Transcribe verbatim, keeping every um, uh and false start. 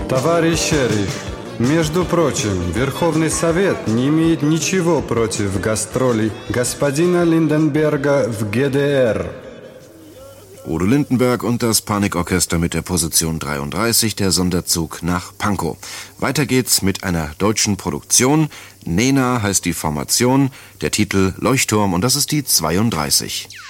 Товарищ шериф, между прочим, Верховный Совет не имеет ничего против гастролей господина Lindenberger в G D R. Udo Lindenberg und das Panikorchester mit der Position dreiunddreißig, der Sonderzug nach Pankow. Weiter geht's mit einer deutschen Produktion. Nena heißt die Formation, der Titel Leuchtturm und das ist die zweiunddreißig.